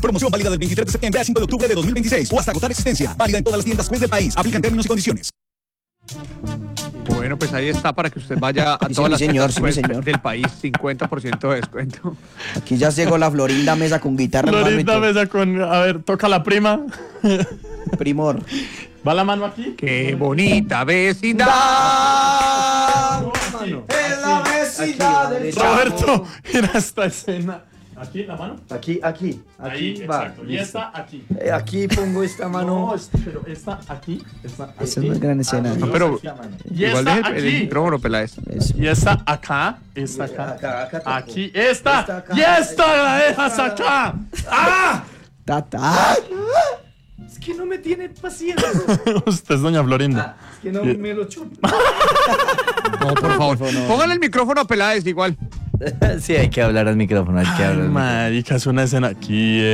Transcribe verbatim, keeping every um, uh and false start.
Promoción válida del veintitrés de septiembre al cinco de octubre de dos mil veintiséis o hasta agotar existencia. Válida en todas las tiendas Quest del país. Aplican términos y condiciones. Bueno, pues ahí está para que usted vaya a Sí, todas mi las señor, tiendas sí, mi Quest señor. del país, cincuenta por ciento de descuento. Aquí ya llegó la Florinda Mesa con guitarra. Florinda hermano, y Mesa con... A ver, toca la prima. todo. Primor. ¿Va la mano aquí? ¡Qué bonita vecindad! En la vecindad del Roberto, mira esta escena. ¿Aquí la mano? Aquí, aquí, aquí Ahí, va. exacto. Y listo. esta aquí. Eh, Aquí pongo esta mano. No, es- pero esta aquí. Esta aquí. Esa es una gran escena. No, pero Esta mano. Y igual esta deje el, el aquí. micrófono, Peláez. Eso. Y esta acá. Esta Y acá. acá, acá tampoco. Aquí. Esta. Esta acá. Y esta la dejas acá. ¡Ah! Ta, ta. Es que no me tiene paciencia. Usted es doña Florinda. Es que no me lo chupa. No, por favor. Póngale el micrófono a Peláez igual. Sí, hay que hablar al micrófono, hay que hablar al micrófono. Marica, es una escena aquí.